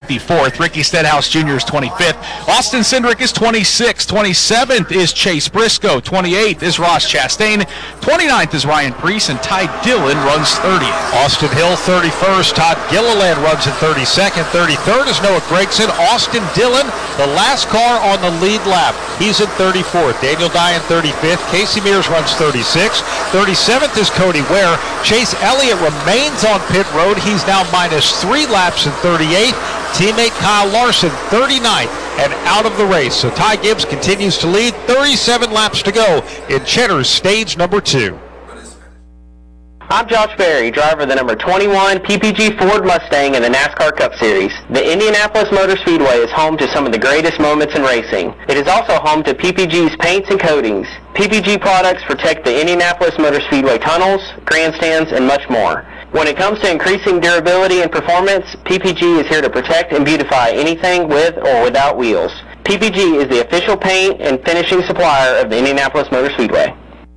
54th. Ricky Stenhouse Jr. is 25th. Austin Cindric is 26th. 27th is Chase Briscoe. 28th is Ross Chastain. 29th is Ryan Preece, and Ty Dillon runs 30th. Austin Hill 31st. Todd Gilliland runs in 32nd. 33rd is Noah Gragson. Austin Dillon, the last car on the lead lap. He's in 34th. Daniel Dye in 35th. Casey Mears runs 36th. 37th is Cody Ware. Chase Elliott remains on pit road. He's now minus 3 laps in 38th. Teammate Kyle Larson 39th and out of the race. So Ty Gibbs continues to lead. 37 laps to go in Cheddar's stage number 2. I'm Josh Berry, driver of the number 21 PPG Ford Mustang in the NASCAR Cup Series. The Indianapolis Motor Speedway is home to some of the greatest moments in racing. It is also home to PPG's paints and coatings. PPG products protect the Indianapolis Motor Speedway tunnels, grandstands, and much more. When it comes to increasing durability and performance, PPG is here to protect and beautify anything with or without wheels. PPG is the official paint and finishing supplier of the Indianapolis Motor Speedway.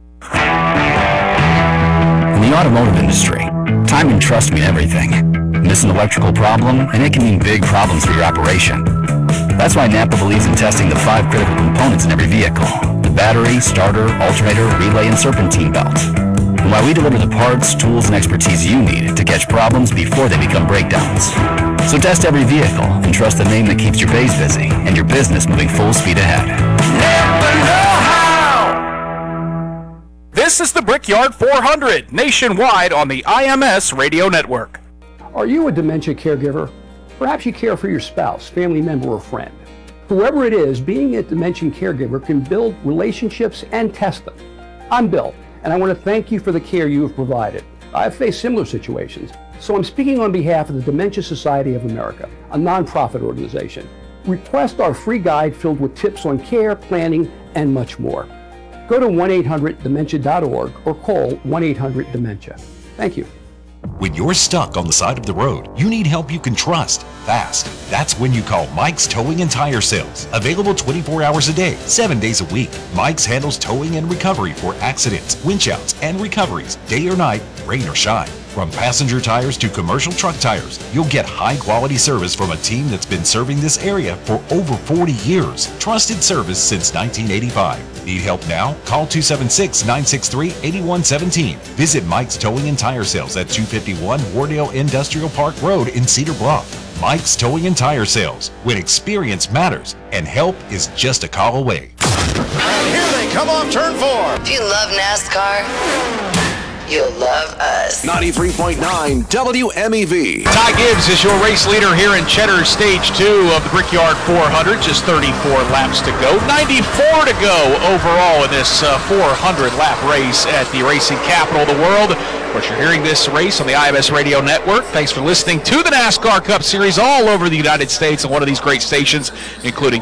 In the automotive industry, time and trust mean everything. Miss an electrical problem, and it can mean big problems for your operation. That's why Napa believes in testing the 5 critical components in every vehicle: the battery, starter, alternator, relay, and serpentine belt. And why we deliver the parts, tools, and expertise you need to catch problems before they become breakdowns. So test every vehicle and trust the name that keeps your bays busy and your business moving full speed ahead. Napa know-how! This is the Brickyard 400, nationwide on the IMS Radio Network. Are you a dementia caregiver? Perhaps you care for your spouse, family member, or friend. Whoever it is, being a dementia caregiver can build relationships and test them. I'm Bill, and I want to thank you for the care you have provided. I've faced similar situations, so I'm speaking on behalf of the Dementia Society of America, a nonprofit organization. Request our free guide filled with tips on care, planning, and much more. Go to 1-800-DEMENTIA.org or call 1-800-DEMENTIA. Thank you. When you're stuck on the side of the road, you need help you can trust fast. That's when you call Mike's Towing and Tire Sales. Available 24 hours a day, 7 days a week. Mike's handles towing and recovery for accidents, winch outs, and recoveries, day or night, rain or shine. From passenger tires to commercial truck tires, you'll get high-quality service from a team that's been serving this area for over 40 years. Trusted service since 1985. Need help now? Call 276-963-8117. Visit Mike's Towing and Tire Sales at 251 Wardale Industrial Park Road in Cedar Bluff. Mike's Towing and Tire Sales, when experience matters and help is just a call away. And here they come on turn 4. If you love NASCAR, you'll love us. 93.9 WMEV. Ty Gibbs is your race leader here in Cheddar's Stage 2 of the Brickyard 400. Just 34 laps to go. 94 to go overall in this 400-lap race at the racing capital of the world. Of course, you're hearing this race on the IMS Radio Network. Thanks for listening to the NASCAR Cup Series all over the United States on one of these great stations, including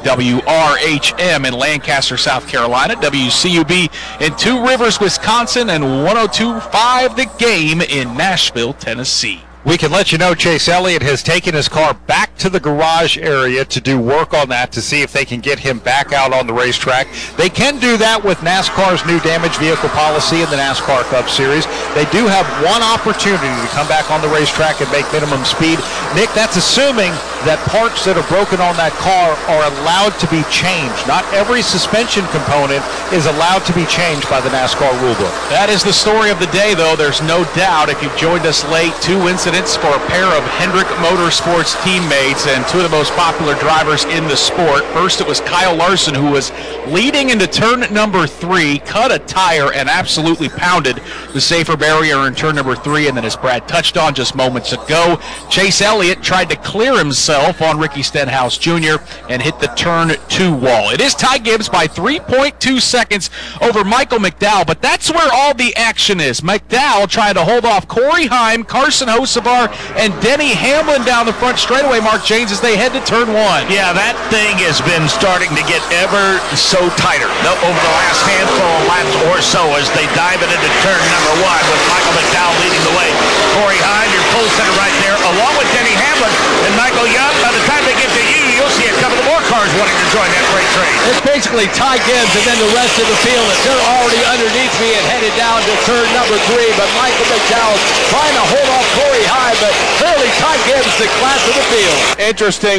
WRHM in Lancaster, South Carolina, WCUB in Two Rivers, Wisconsin, and 102.5 The Game in Nashville, Tennessee. We can let you know Chase Elliott has taken his car back to the garage area to do work on that to see if they can get him back out on the racetrack. They can do that with NASCAR's new damaged vehicle policy in the NASCAR Cup Series. They do have one opportunity to come back on the racetrack and make minimum speed. Nick, that's assuming that parts that are broken on that car are allowed to be changed. Not every suspension component is allowed to be changed by the NASCAR rulebook. That is the story of the day, though. There's no doubt. If you've joined us late, 2 incidents for a pair of Hendrick Motorsports teammates and 2 of the most popular drivers in the sport. First, it was Kyle Larson, who was leading into turn number 3, cut a tire and absolutely pounded the safer barrier in turn number 3. And then, as Brad touched on just moments ago, Chase Elliott tried to clear himself on Ricky Stenhouse Jr. and hit the turn 2 wall. It is Ty Gibbs by 3.2 seconds over Michael McDowell, but that's where all the action is. McDowell trying to hold off Corey Heim, Carson Hocevar, and Denny Hamlin down the front straightaway, Mark James, as they head to turn 1. Yeah, that thing has been starting to get ever so tighter over the last handful of laps or so as they dive it into turn number 1 with Michael McDowell leading the way. Corey Heim, your pole sitter right there, along with Denny Hamlin and Michael Young. By the time they get to you, you'll see a couple of more cars wanting to join that freight train. It's basically Ty Gibbs and then the rest of the field. They're already underneath me and headed down to turn number 3, but Michael McDowell trying to hold off Corey Heim, but clearly Ty Gibbs the class of the field. Interesting.